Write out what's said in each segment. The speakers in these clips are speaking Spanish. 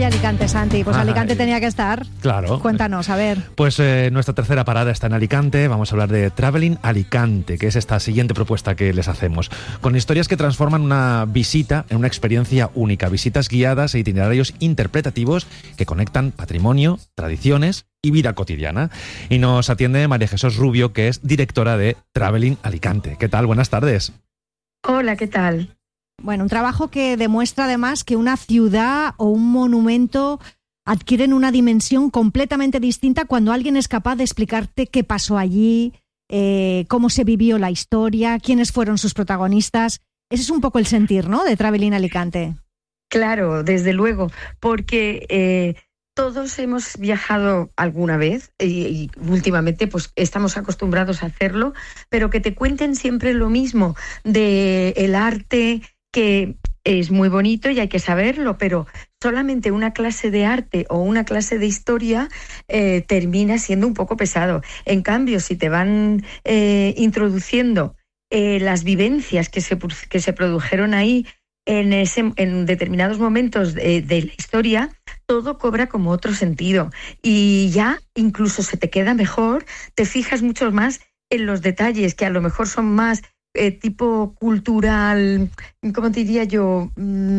Alicante, Santi. Pues Alicante tenía que estar. Claro. Cuéntanos, a ver. Pues nuestra tercera parada está en Alicante. Vamos a hablar de Traveling Alicante, que es esta siguiente propuesta que les hacemos. Con historias que transforman una visita en una experiencia única. Visitas guiadas e itinerarios interpretativos que conectan patrimonio, tradiciones y vida cotidiana. Y nos atiende María Jesús Rubio, que es directora de Traveling Alicante. ¿Qué tal? Buenas tardes. Hola, ¿qué tal? Bueno, un trabajo que demuestra además que una ciudad o un monumento adquieren una dimensión completamente distinta cuando alguien es capaz de explicarte qué pasó allí, cómo se vivió la historia, quiénes fueron sus protagonistas. Ese es un poco el sentir, ¿no?, de Traveling Alicante. Claro, desde luego, porque todos hemos viajado alguna vez y últimamente pues estamos acostumbrados a hacerlo, pero que te cuenten siempre lo mismo de el arte, que es muy bonito y hay que saberlo, pero solamente una clase de arte o una clase de historia termina siendo un poco pesado. En cambio, si te van introduciendo las vivencias que se produjeron ahí en determinados momentos de la historia, todo cobra como otro sentido y ya incluso se te queda mejor, te fijas mucho más en los detalles que a lo mejor son más tipo cultural, ¿cómo te diría yo?,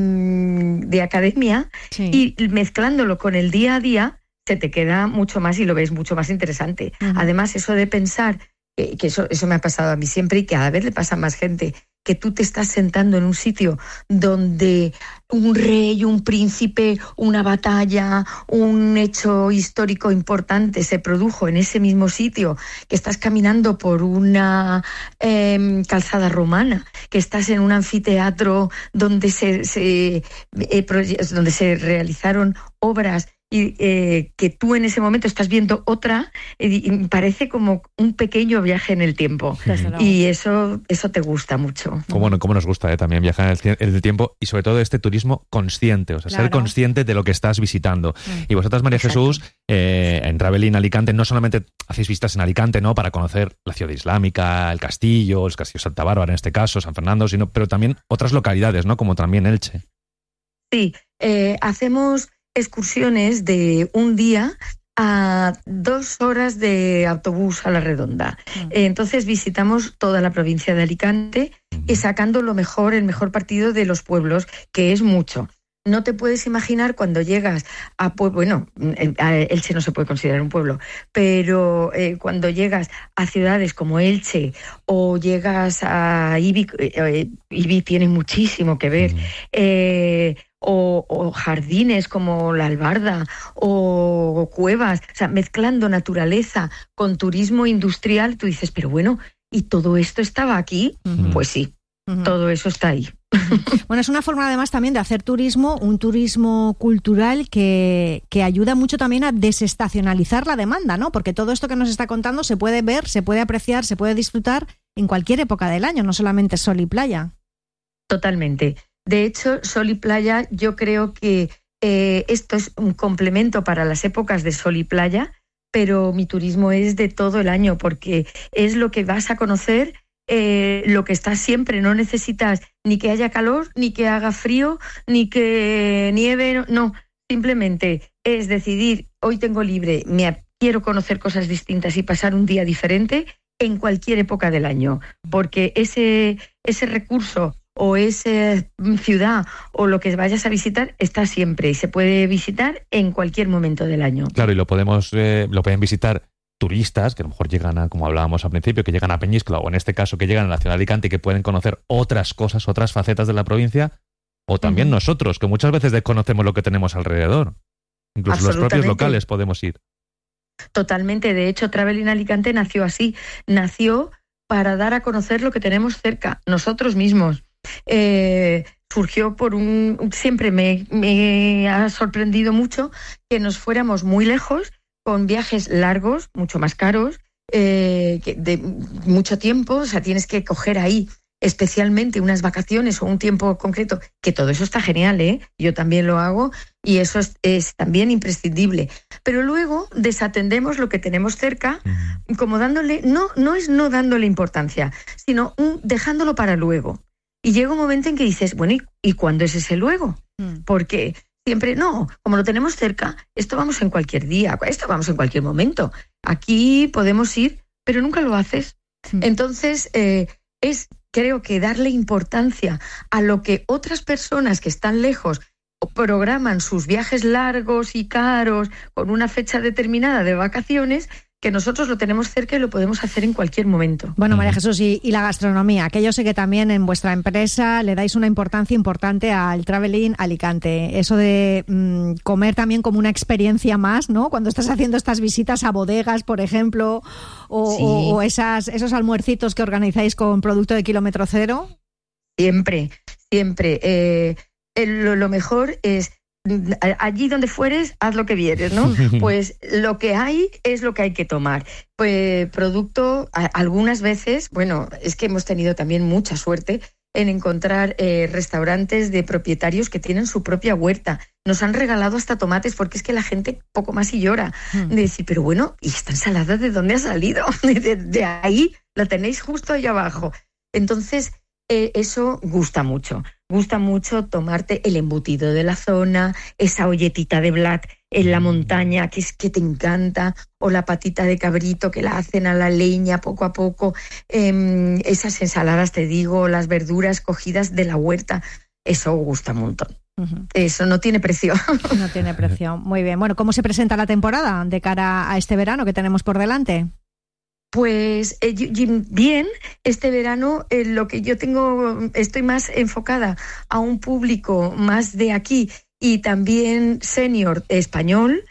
de academia, sí. Y mezclándolo con el día a día se te queda mucho más y lo ves mucho más interesante. Uh-huh. Además, eso de pensar, que eso me ha pasado a mí siempre y cada vez le pasa a más gente, que tú te estás sentando en un sitio donde un rey, un príncipe, una batalla, un hecho histórico importante se produjo en ese mismo sitio, que estás caminando por una calzada romana, que estás en un anfiteatro donde se realizaron obras y que tú en ese momento estás viendo otra, y parece como un pequeño viaje en el tiempo. Y eso te gusta mucho. Cómo nos gusta también viajar en el tiempo y sobre todo este turismo consciente, o sea, claro, ser consciente de lo que estás visitando. Y vosotras, María Jesús, en Traveling Alicante no solamente hacéis visitas en Alicante, ¿no?, para conocer la ciudad islámica, el castillo Santa Bárbara en este caso, San Fernando, pero también otras localidades, ¿no?, como también Elche. Sí, hacemos excursiones de un día a 2 horas de autobús a la redonda. Entonces visitamos toda la provincia de Alicante y sacando el mejor partido de los pueblos, que es mucho. No te puedes imaginar cuando llegas a Elche no se puede considerar un pueblo, pero cuando llegas a ciudades como Elche o llegas a Ibi tiene muchísimo que ver, o jardines como la Albarda o cuevas, o sea, mezclando naturaleza con turismo industrial, tú dices, pero bueno, ¿y todo esto estaba aquí? Uh-huh. Pues sí, uh-huh. Todo eso está ahí. Bueno, es una forma además también de hacer turismo, un turismo cultural que ayuda mucho también a desestacionalizar la demanda, ¿no? Porque todo esto que nos está contando se puede ver, se puede apreciar, se puede disfrutar en cualquier época del año, no solamente sol y playa. Totalmente. De hecho, sol y playa, yo creo que esto es un complemento para las épocas de sol y playa, pero mi turismo es de todo el año porque es lo que vas a conocer, lo que está siempre. No necesitas ni que haya calor, ni que haga frío, ni que nieve, no. Simplemente es decidir, hoy tengo libre, quiero conocer cosas distintas y pasar un día diferente en cualquier época del año, porque ese recurso o esa ciudad o lo que vayas a visitar está siempre y se puede visitar en cualquier momento del año. Claro, y lo pueden visitar turistas que a lo mejor llegan como hablábamos al principio, que llegan a Peñíscola o en este caso que llegan a la ciudad de Alicante y que pueden conocer otras cosas, otras facetas de la provincia, o también nosotros, que muchas veces desconocemos lo que tenemos alrededor. Incluso los propios locales podemos ir. Totalmente. De hecho, Traveling Alicante nació así. Nació para dar a conocer lo que tenemos cerca, nosotros mismos. Surgió siempre me ha sorprendido mucho que nos fuéramos muy lejos con viajes largos, mucho más caros, de mucho tiempo, o sea, tienes que coger ahí especialmente unas vacaciones o un tiempo concreto, que todo eso está genial, yo también lo hago y eso es también imprescindible. Pero luego desatendemos lo que tenemos cerca, como dándole, no es no dándole importancia, sino dejándolo para luego. Y llega un momento en que dices, bueno, ¿y cuándo es ese luego? Porque siempre, no, como lo tenemos cerca, esto vamos en cualquier día, esto vamos en cualquier momento. Aquí podemos ir, pero nunca lo haces. Entonces, creo que darle importancia a lo que otras personas que están lejos programan sus viajes largos y caros con una fecha determinada de vacaciones, que nosotros lo tenemos cerca y lo podemos hacer en cualquier momento. Bueno, María Jesús, y la gastronomía, que yo sé que también en vuestra empresa le dais una importancia importante al Traveling Alicante. Eso de comer también como una experiencia más, ¿no? Cuando estás haciendo estas visitas a bodegas, por ejemplo, o esos almuercitos que organizáis con producto de kilómetro cero. Siempre. Lo mejor es allí donde fueres, haz lo que vieres, ¿no? Pues lo que hay es lo que hay que tomar. Pues producto, algunas veces, bueno, es que hemos tenido también mucha suerte en encontrar restaurantes de propietarios que tienen su propia huerta. Nos han regalado hasta tomates, porque es que la gente poco más y llora. De decir, pero bueno, ¿y esta ensalada de dónde ha salido? De ahí, la tenéis justo ahí abajo. Entonces, eso gusta mucho. Gusta mucho tomarte el embutido de la zona, esa olletita de blat en la montaña que te encanta, o la patita de cabrito que la hacen a la leña poco a poco, esas ensaladas, te digo, las verduras cogidas de la huerta, eso gusta un montón. Eso no tiene precio. No tiene precio. Muy bien. Bueno, ¿cómo se presenta la temporada de cara a este verano que tenemos por delante? Pues bien, este verano lo que yo estoy más enfocada a un público más de aquí y también senior español.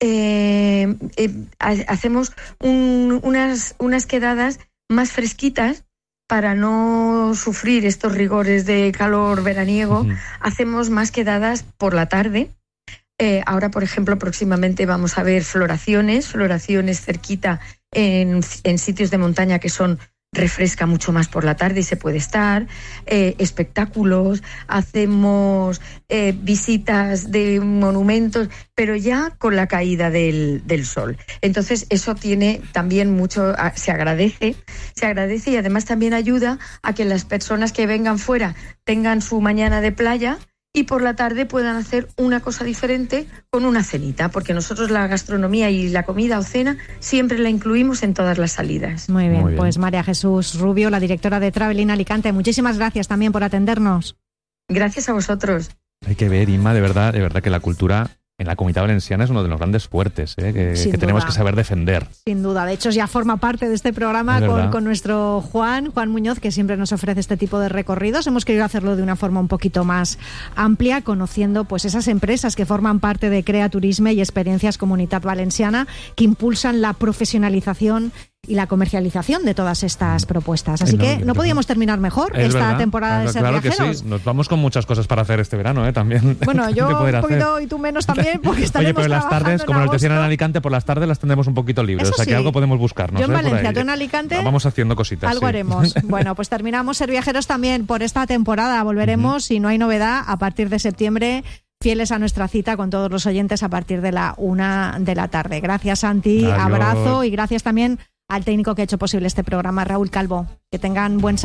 Hacemos unas quedadas más fresquitas para no sufrir estos rigores de calor veraniego. Hacemos más quedadas por la tarde. Ahora, por ejemplo, próximamente vamos a ver floraciones cerquita en sitios de montaña que refresca mucho más por la tarde y se puede estar, espectáculos, hacemos visitas de monumentos, pero ya con la caída del sol. Entonces eso tiene también mucho, se agradece y además también ayuda a que las personas que vengan fuera tengan su mañana de playa y por la tarde puedan hacer una cosa diferente con una cenita, porque nosotros la gastronomía y la comida o cena siempre la incluimos en todas las salidas. Muy bien, pues María Jesús Rubio, la directora de Traveling Alicante, muchísimas gracias también por atendernos. Gracias a vosotros. Hay que ver, Inma, de verdad que la cultura en la Comunidad Valenciana es uno de los grandes fuertes que tenemos que saber defender. Sin duda, de hecho ya forma parte de este programa con nuestro Juan Muñoz, que siempre nos ofrece este tipo de recorridos. Hemos querido hacerlo de una forma un poquito más amplia, conociendo pues esas empresas que forman parte de Crea Turisme y Experiencias Comunitat Valenciana, que impulsan la profesionalización y la comercialización de todas estas propuestas. Así que no podíamos terminar mejor esta temporada de Ser Viajeros. Claro que sí, nos vamos con muchas cosas para hacer este verano, también. Bueno, yo un poquito y tú menos también, porque estaremos. Oye, pero las tardes, como nos decían en Alicante, por las tardes las tendremos un poquito libres, o sea que algo podemos buscarnos. Yo en Valencia, tú en Alicante. Vamos haciendo cositas. Algo haremos. Bueno, pues terminamos Ser Viajeros también por esta temporada. Volveremos, si no hay novedad, a partir de septiembre, fieles a nuestra cita con todos los oyentes a partir de la 1 de la tarde. Gracias, Santi. Adiós. Abrazo y gracias también al técnico que ha hecho posible este programa, Raúl Calvo. Que tengan buen